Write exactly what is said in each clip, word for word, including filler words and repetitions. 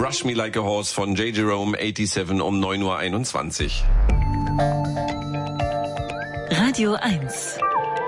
Rush Me Like a Horse von J. Jerome siebenundachtzig um neun Uhr einundzwanzig. Radio eins.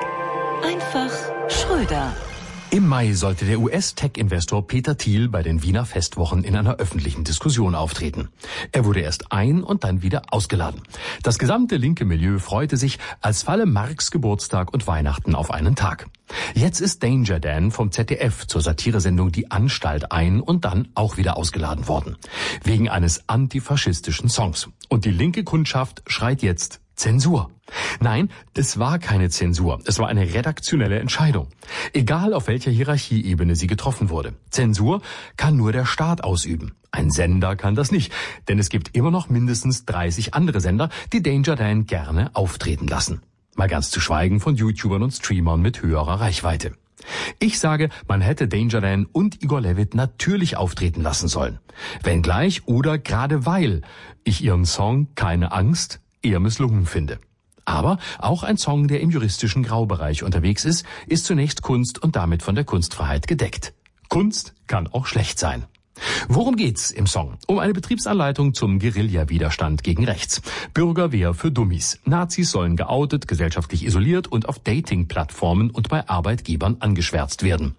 Einfach Schröder. Im Mai sollte der U S-Tech-Investor Peter Thiel bei den Wiener Festwochen in einer öffentlichen Diskussion auftreten. Er wurde erst ein- und dann wieder ausgeladen. Das gesamte linke Milieu freute sich, als falle Marx Geburtstag und Weihnachten auf einen Tag. Jetzt ist Danger Dan vom Z D F zur Satiresendung Die Anstalt ein- und dann auch wieder ausgeladen worden. Wegen eines antifaschistischen Songs. Und die linke Kundschaft schreit jetzt Zensur. Nein, es war keine Zensur. Es war eine redaktionelle Entscheidung. Egal auf welcher Hierarchieebene sie getroffen wurde. Zensur kann nur der Staat ausüben. Ein Sender kann das nicht, denn es gibt immer noch mindestens dreißig andere Sender, die Danger Dan gerne auftreten lassen. Mal ganz zu schweigen von YouTubern und Streamern mit höherer Reichweite. Ich sage, man hätte Danger Dan und Igor Levit natürlich auftreten lassen sollen. Wenngleich oder gerade weil ich ihren Song Keine Angst eher misslungen finde. Aber auch ein Song, der im juristischen Graubereich unterwegs ist, ist zunächst Kunst und damit von der Kunstfreiheit gedeckt. Kunst kann auch schlecht sein. Worum geht's im Song? Um eine Betriebsanleitung zum Guerilla-Widerstand gegen rechts. Bürgerwehr für Dummies. Nazis sollen geoutet, gesellschaftlich isoliert und auf Dating-Plattformen und bei Arbeitgebern angeschwärzt werden.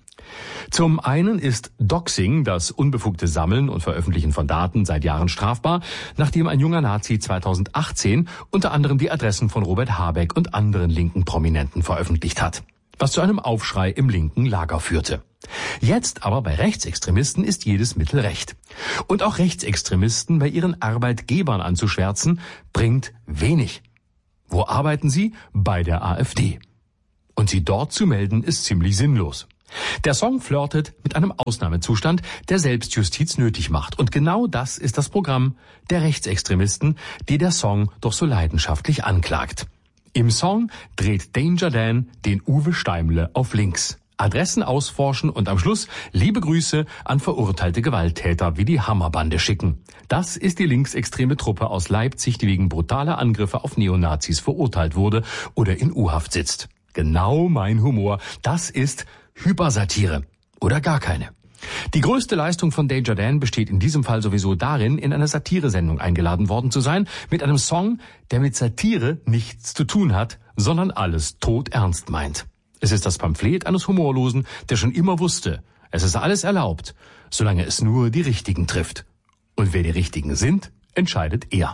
Zum einen ist Doxing, das unbefugte Sammeln und Veröffentlichen von Daten, seit Jahren strafbar, nachdem ein junger Nazi zweitausendachtzehn unter anderem die Adressen von Robert Habeck und anderen linken Prominenten veröffentlicht hat, was zu einem Aufschrei im linken Lager führte. Jetzt aber bei Rechtsextremisten ist jedes Mittel recht. Und auch Rechtsextremisten bei ihren Arbeitgebern anzuschwärzen, bringt wenig. Wo arbeiten sie? Bei der AfD. Und sie dort zu melden, ist ziemlich sinnlos. Der Song flirtet mit einem Ausnahmezustand, der Selbstjustiz nötig macht. Und genau das ist das Programm der Rechtsextremisten, die der Song doch so leidenschaftlich anklagt. Im Song dreht Danger Dan den Uwe Steimle auf links. Adressen ausforschen und am Schluss liebe Grüße an verurteilte Gewalttäter wie die Hammerbande schicken. Das ist die linksextreme Truppe aus Leipzig, die wegen brutaler Angriffe auf Neonazis verurteilt wurde oder in U-Haft sitzt. Genau mein Humor. Das ist Hypersatire oder gar keine. Die größte Leistung von Danger Dan besteht in diesem Fall sowieso darin, in einer Satiresendung eingeladen worden zu sein, mit einem Song, der mit Satire nichts zu tun hat, sondern alles todernst meint. Es ist das Pamphlet eines Humorlosen, der schon immer wusste, es ist alles erlaubt, solange es nur die Richtigen trifft. Und wer die Richtigen sind, entscheidet er.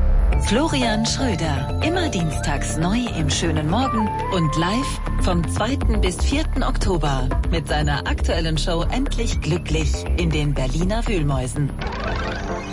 Florian Schröder, immer dienstags neu im schönen Morgen und live vom zweiten bis vierten Oktober mit seiner aktuellen Show Endlich Glücklich in den Berliner Wühlmäusen.